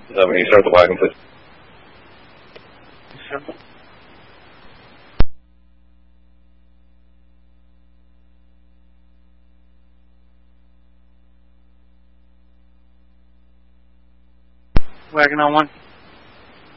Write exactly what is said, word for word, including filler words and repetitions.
Uh, when you start the wagon, please. Wagon on one.